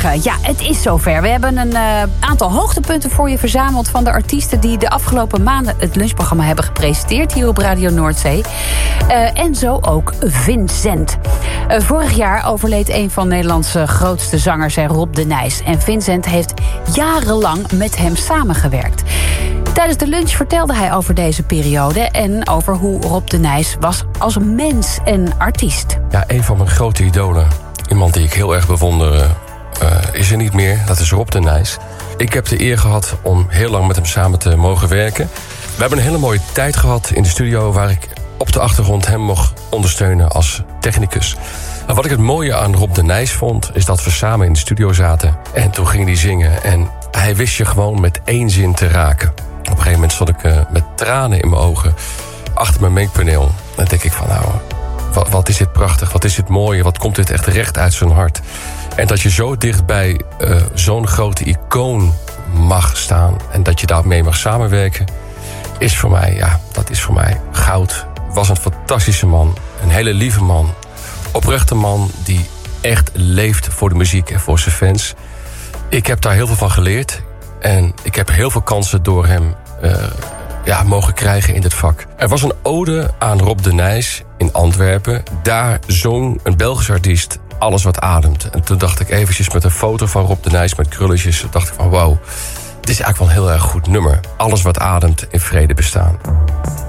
goedemorgen. Ja, het is zover. We hebben een aantal hoogtepunten voor je verzameld van de artiesten die de afgelopen maanden het lunchprogramma hebben gepresenteerd hier op Radio Noordzee. En zo ook Vincent. Vorig jaar overleed een van Nederlands grootste zangers, Rob de Nijs. En Vincent heeft jarenlang met hem samengewerkt. Tijdens de lunch vertelde hij over deze periode en over hoe Rob de Nijs was als mens en artiest. Ja, een van mijn grote idolen, iemand die ik heel erg bewonder, is er niet meer. Dat is Rob de Nijs. Ik heb de eer gehad om heel lang met hem samen te mogen werken. We hebben een hele mooie tijd gehad in de studio waar ik op de achtergrond hem mocht ondersteunen als technicus. En wat ik het mooie aan Rob de Nijs vond, is dat we samen in de studio zaten. En toen ging hij zingen en hij wist je gewoon met één zin te raken. Op een gegeven moment stond ik met tranen in mijn ogen achter mijn mengpaneel. En dan denk ik van nou, wat is dit prachtig, wat is dit mooi, wat komt dit echt recht uit zijn hart. En dat je zo dicht bij zo'n grote icoon mag staan en dat je daarmee mag samenwerken, is voor mij, ja, dat is voor mij goud. Was een fantastische man, een hele lieve man, oprechte man die echt leeft voor de muziek en voor zijn fans. Ik heb daar heel veel van geleerd en ik heb heel veel kansen door hem mogen krijgen in dit vak. Er was een ode aan Rob de Nijs in Antwerpen. Daar zong een Belgisch artiest Alles wat ademt. En toen dacht ik eventjes met een foto van Rob de Nijs met krulletjes, dacht ik van wauw, dit is eigenlijk wel een heel erg goed nummer. Alles wat ademt in vrede bestaan.